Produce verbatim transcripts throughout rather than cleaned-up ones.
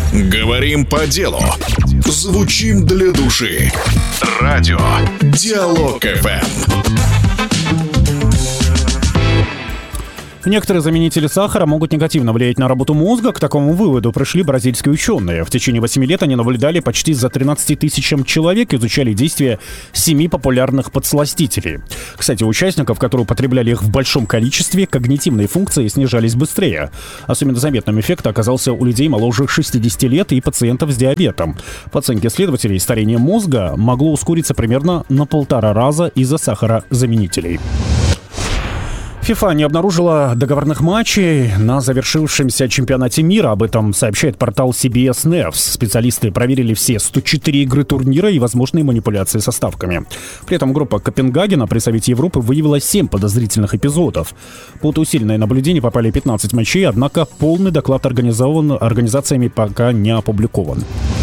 Говорим по делу. Звучим для души. Радио Диалог эф эм. Некоторые заменители сахара могут негативно влиять на работу мозга. К такому выводу пришли бразильские ученые. В течение восьми лет они наблюдали почти за тринадцать тысячам человек и изучали действия семи популярных подсластителей. Кстати, у участников, которые употребляли их в большом количестве, когнитивные функции снижались быстрее. Особенно заметным эффект оказался у людей моложе шестидесяти лет и пациентов с диабетом. По оценке исследователей, старение мозга могло ускориться примерно на полтора раза из-за сахарозаменителей. ФИФА не обнаружила договорных матчей на завершившемся чемпионате мира. Об этом сообщает портал си би эс News. Специалисты проверили все сто четыре игры турнира и возможные манипуляции со ставками. При этом группа Копенгагена при Совете Европы выявила семь подозрительных эпизодов. Под усиленное наблюдение попали пятнадцать матчей, однако полный доклад организован организациями пока не опубликован.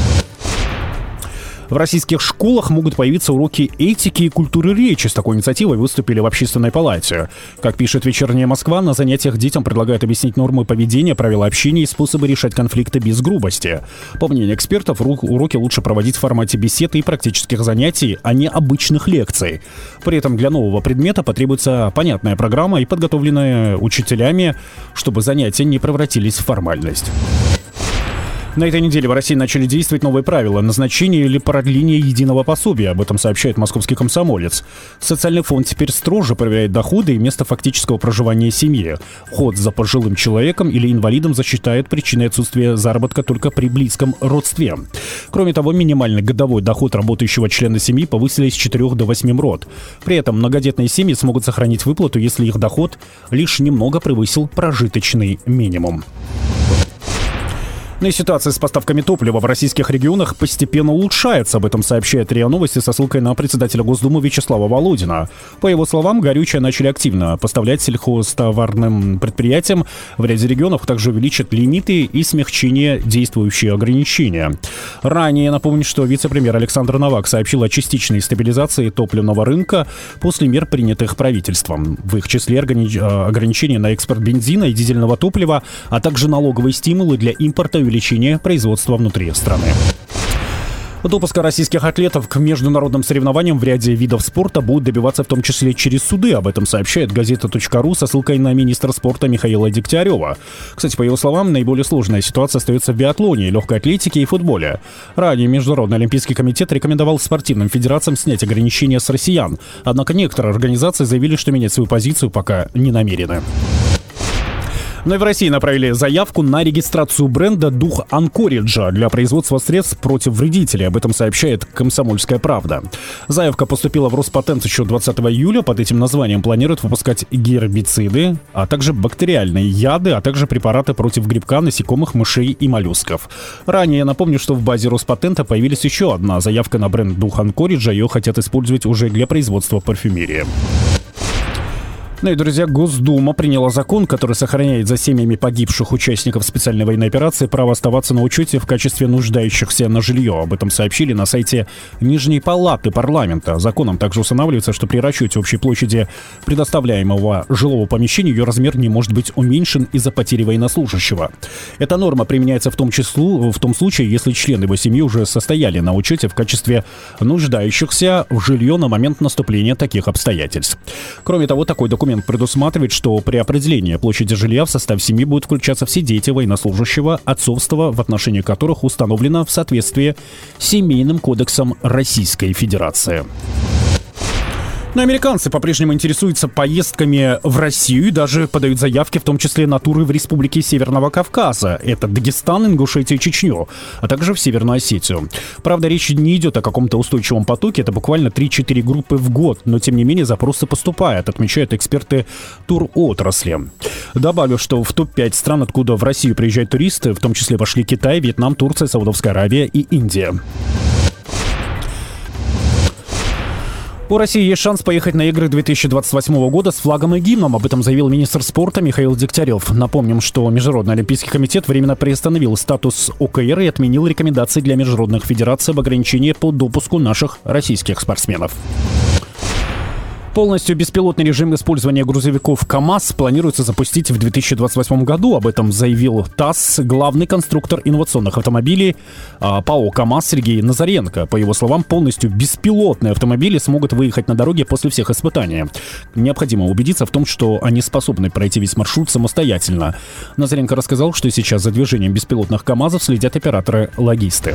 В российских школах могут появиться уроки этики и культуры речи. С такой инициативой выступили в Общественной палате. Как пишет «Вечерняя Москва», на занятиях детям предлагают объяснить нормы поведения, правила общения и способы решать конфликты без грубости. По мнению экспертов, уроки лучше проводить в формате бесед и практических занятий, а не обычных лекций. При этом для нового предмета потребуется понятная программа и подготовленная учителями, чтобы занятия не превратились в формальность. На этой неделе в России начали действовать новые правила назначения или продления единого пособия. Об этом сообщает «Московский комсомолец». Социальный фонд теперь строже проверяет доходы и место фактического проживания семьи. Уход за пожилым человеком или инвалидом засчитает причиной отсутствия заработка только при близком родстве. Кроме того, минимальный годовой доход работающего члена семьи повысили с четырёх до восьми мрот. При этом многодетные семьи смогут сохранить выплату, если их доход лишь немного превысил прожиточный минимум. Ну и ситуация с поставками топлива в российских регионах постепенно улучшается. Об этом сообщает РИА Новости со ссылкой на председателя Госдумы Вячеслава Володина. По его словам, горючее начали активно поставлять сельхозтоварным предприятиям. В ряде регионов также увеличат лимиты и смягчение действующие ограничения. Ранее напомню, что вице-премьер Александр Новак сообщил о частичной стабилизации топливного рынка после мер, принятых правительством. В их числе ограничения на экспорт бензина и дизельного топлива, а также налоговые стимулы для импорта и увеличение производства внутри страны. Допуска российских атлетов к международным соревнованиям в ряде видов спорта будут добиваться в том числе через суды. Об этом сообщает газета точка ру со ссылкой на министра спорта Михаила Дегтярева. Кстати, по его словам, наиболее сложная ситуация остается в биатлоне, легкой атлетике и футболе. Ранее Международный олимпийский комитет рекомендовал спортивным федерациям снять ограничения с россиян. Однако некоторые организации заявили, что менять свою позицию пока не намерены. Но и в России направили заявку на регистрацию бренда «Дух Анкориджа» для производства средств против вредителей. Об этом сообщает «Комсомольская правда». Заявка поступила в Роспатент еще двадцатого июля. Под этим названием планируют выпускать гербициды, а также бактериальные яды, а также препараты против грибка, насекомых, мышей и моллюсков. Ранее напомню, что в базе Роспатента появилась еще одна заявка на бренд «Дух Анкориджа». Ее хотят использовать уже для производства парфюмерии. Ну и, друзья, Госдума приняла закон, который сохраняет за семьями погибших участников специальной военной операции право оставаться на учете в качестве нуждающихся на жилье. Об этом сообщили на сайте Нижней палаты парламента. Законом также устанавливается, что при расчете общей площади предоставляемого жилого помещения ее размер не может быть уменьшен из-за потери военнослужащего. Эта норма применяется в том числе в том случае, если члены его семьи уже состояли на учете в качестве нуждающихся в жилье на момент наступления таких обстоятельств. Кроме того, такой документ Документ предусматривает, что при определении площади жилья в состав семьи будут включаться все дети военнослужащего, отцовство в отношении которых установлено в соответствии с Семейным кодексом Российской Федерации. Но американцы по-прежнему интересуются поездками в Россию и даже подают заявки, в том числе на туры в республике Северного Кавказа. Это Дагестан, Ингушетию и Чечню, а также в Северную Осетию. Правда, речь не идет о каком-то устойчивом потоке, это буквально три-четыре группы в год, но тем не менее запросы поступают, отмечают эксперты туротрасли. Добавлю, что в топ пять стран, откуда в Россию приезжают туристы, в том числе вошли Китай, Вьетнам, Турция, Саудовская Аравия и Индия. У России есть шанс поехать на игры две тысячи двадцать восьмого года с флагом и гимном. Об этом заявил министр спорта Михаил Дегтярев. Напомним, что Международный олимпийский комитет временно приостановил статус о ка эр и отменил рекомендации для международных федераций об ограничении по допуску наших российских спортсменов. Полностью беспилотный режим использования грузовиков КАМАЗ планируется запустить в две тысячи двадцать восьмом году. Об этом заявил ТАСС главный конструктор инновационных автомобилей ПАО КАМАЗ Сергей Назаренко. По его словам, полностью беспилотные автомобили смогут выехать на дороге после всех испытаний. Необходимо убедиться в том, что они способны пройти весь маршрут самостоятельно. Назаренко рассказал, что сейчас за движением беспилотных КАМАЗов следят операторы-логисты.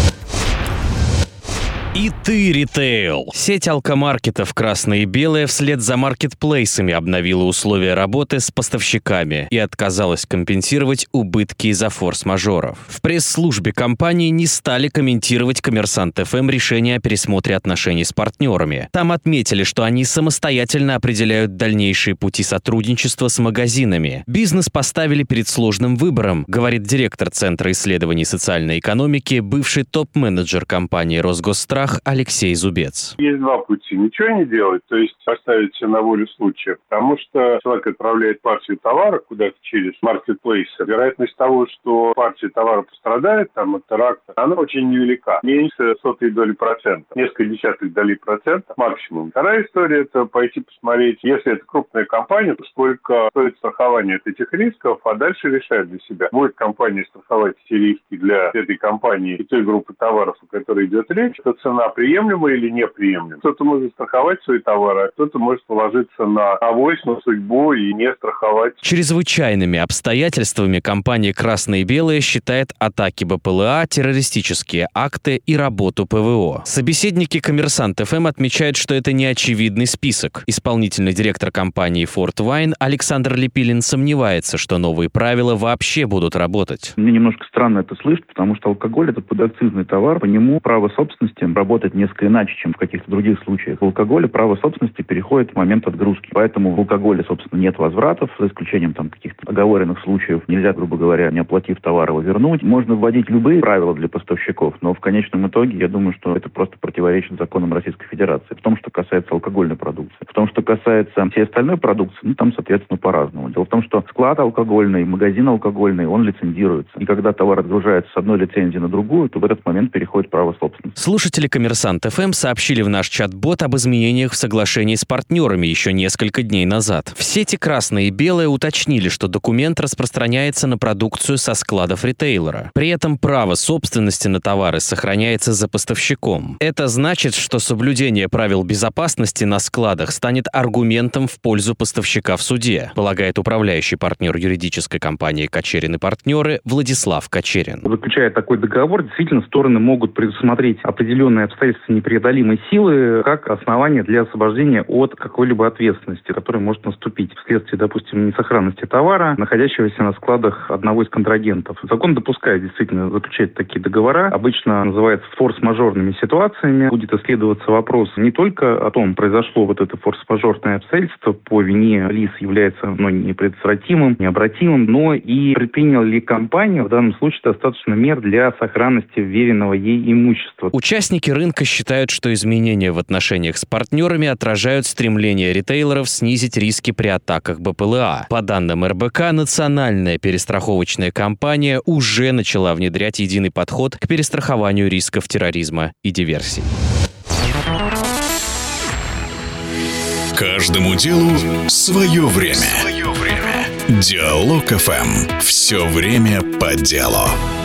И ты, ритейл! Сеть алкомаркетов «Красное и белое» вслед за маркетплейсами обновила условия работы с поставщиками и отказалась компенсировать убытки из-за форс-мажоров. В пресс-службе компании не стали комментировать «Коммерсант ФМ» решение о пересмотре отношений с партнерами. Там отметили, что они самостоятельно определяют дальнейшие пути сотрудничества с магазинами. Бизнес поставили перед сложным выбором, говорит директор Центра исследований социальной экономики, бывший топ-менеджер компании «Росгосстрах» Алексей Зубец. Есть два пути. Ничего не делать, то есть поставить все на волю случая, потому что человек отправляет партию товара куда-то через маркетплейсы. Вероятность того, что партия товара пострадает там от теракта, она очень невелика. Меньше сотой доли процента. Несколько десятых долей процента максимум. Вторая история – это пойти посмотреть, если это крупная компания, то сколько стоит страхование от этих рисков, а дальше решать для себя. Будет компания страховать эти риски для этой компании и той группы товаров, о которой идет речь, то цена приемлема или неприемлема. Кто-то может страховать свои товары, а кто-то может положиться на авось, на судьбу и не страховать. Чрезвычайными обстоятельствами компания «Красное и белое» считает атаки БПЛА, террористические акты и работу ПВО. Собеседники «Коммерсант ФМ» отмечают, что это не очевидный список. Исполнительный директор компании «Форт Вайн» Александр Лепилин сомневается, что новые правила вообще будут работать. Мне немножко странно это слышать, потому что алкоголь – это подакцизный товар, по нему право собственности работает несколько иначе, чем в каких-то других случаях. В алкоголе право собственности переходит в момент отгрузки. Поэтому в алкоголе, собственно, нет возвратов, за исключением там каких-то оговоренных случаев. Нельзя, грубо говоря, не оплатив товар, его вернуть. Можно вводить любые правила для поставщиков, но в конечном итоге, я думаю, что это просто противоречит законам Российской Федерации. В том, что касается алкогольной продукции. В том, что касается всей остальной продукции, ну, там, соответственно, по-разному. Дело в том, что склад алкогольный, магазин алкогольный, он лицензируется. И когда товар отгружается с одной лицензии на другую, то в этот момент переходит право собственности. Слушатели «Коммерсант ФМ» сообщили в наш чат-бот об изменениях в соглашении с партнерами еще несколько дней назад. В сети «Красное и белое» уточнили, что документ распространяется на продукцию со складов ритейлера. При этом право собственности на товары сохраняется за поставщиком. Это значит, что соблюдение правил безопасности на складах станет аргументом в пользу поставщика в суде, полагает управляющий партнер юридической компании «Кочерин и партнеры» Владислав Кочерин. Заключая такой договор, действительно, стороны могут предусмотреть определенные обстоятельства непреодолимой силы как основание для освобождения от какой-либо ответственности, которая может наступить вследствие, допустим, несохранности товара, находящегося на складах одного из контрагентов. Закон допускает действительно заключать такие договора. Обычно называется форс-мажорными ситуациями. Будет исследоваться вопрос не только о том, произошло вот это форс-мажорное обстоятельство по вине лиц является ну, непредотвратимым, необратимым, но и предприняла ли компания в данном случае достаточно мер для сохранности вверенного ей имущества. Участники рынка считают, что изменения в отношениях с партнерами отражают стремление ритейлеров снизить риски при атаках БПЛА. По данным эр бэ ка, национальная перестраховочная компания уже начала внедрять единый подход к перестрахованию рисков терроризма и диверсий. Каждому делу свое время. Свое время. Диалог ФМ. Все время по делу.